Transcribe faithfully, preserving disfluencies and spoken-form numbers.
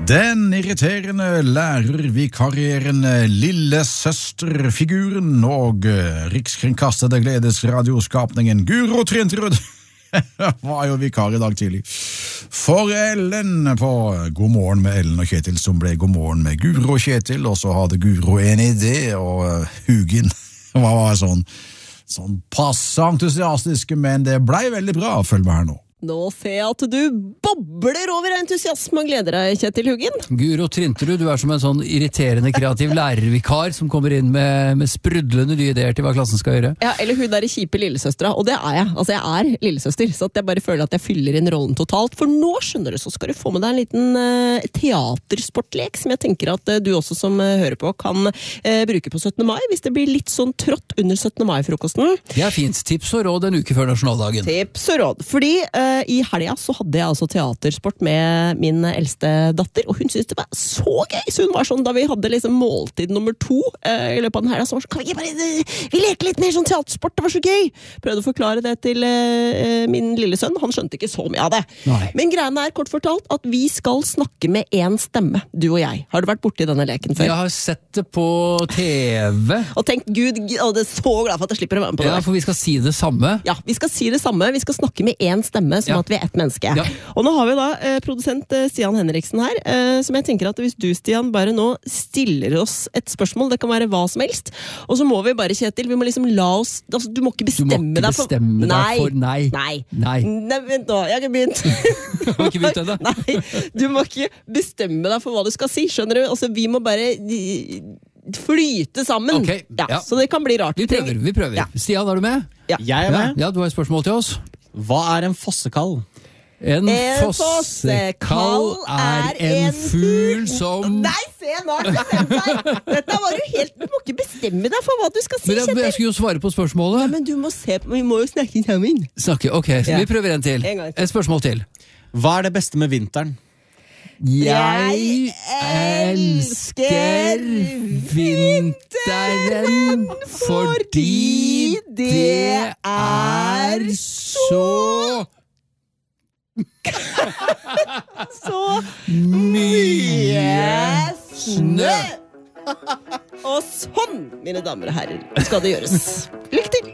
Den irriterende lærervikarierende lillesøsterfiguren og rikskringkastede gledesradioskapningen Guro Trinterud var jo vikar i dag tidlig. For Ellen på God morgen med Ellen og Kjetil, som ble God morgen med Guro og Kjetil, og så hadde Guro en idé, og Hugin var sånn, sånn passe entusiastiske, men det ble veldig bra. Følg med her nå. Nå ser jeg at du bobler over entusiasme og gleder deg, Kjetil Hugin. Guro Trinterud, du er som en sånn irriterende kreativ lærervikar som kommer inn med, med sprudlende nye ideer til hva klassen skal gjøre. Ja, eller hun der kjipe lillesøstera, og det er jeg. Altså, jeg er lillesøster, så at jeg bare føler at jeg fyller inn rollen totalt. For nå, skjønner du, så skal du få med deg en liten uh, teatersportlek, som jeg tenker at uh, du også som uh, hører på kan uh, bruke på syttende mai, hvis det blir litt sånn trått under syttende mai-frokosten. Det er fint. Tips og råd en uke før nasjonaldagen. Tips og råd, fordi uh, i helga så hadde jeg altså teatersport med min eldste datter, og hun syntes det var så gøy, så hun var sånn, da vi hadde liksom måltid nummer to uh, i løpet av den helga, så var sånn, kan vi ikke bare, vi leker litt mer sånn teatersport, det var så gøy! Prøvde å forklare det til uh, min lille sønn, han skjønte ikke så mye av det. Nei. Men greien er kort fortalt at vi skal snakke med en stemme, du og jeg. Har du vært borte i denne leken før? Jeg har sett det på T V. Og tenkt, Gud, å, det er så glad for at jeg slipper å være med på det. Ja, for vi skal si det samme. Ja, vi skal si det samme. Vi skal snakke med en stemme, som Ja. at vi er ett menneske. Ja. Og nå har vi da eh, produsent eh, Stian Henriksen her, eh, som jeg tenker at hvis du, Stian, bare nå stiller oss et spørsmål, det kan være hva som helst, og så må vi bare, Kjetil, vi må liksom la oss, altså, du må ikke Du bestemme må ikke deg for... bestemme deg nei. for nei. Nei. Nei. Nei, vent nå, jeg har ikke begynt. Har ikke begynt ennå? Nei, du må ikke bestemme deg for hva du skal si, skjønner du? Altså, vi må bare eh, flyte sammen. Ok, ja, ja. så det kan bli rart. Vi prøver, vi prøver. Ja. Stian, er du med? Ja. Jeg er med. Ja, du har et spørsmål til oss. Hva er en fossekall? En En fossekall er en fugl som... Nei, se, nå har du bestemt deg! Dette var jo helt... Du må ikke bestemme deg for hva du skal si, Men jeg, jeg Kjetil. skulle jo svare på spørsmålet. Men du må se på... Vi må jo snakke sammen. Snakke, ok, så Ja. vi prøver en til. En gang til. Et spørsmål til. Hva er det beste med vinteren? Jeg elsker vinteren fordi det er så Så mye snø. Og sånn, mine damer og herrer, skal det gjøres. Lykke